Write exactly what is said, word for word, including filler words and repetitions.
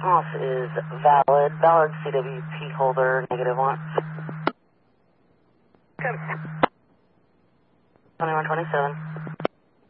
Off is valid. Valid C W P holder, negative one. twenty-one twenty-seven.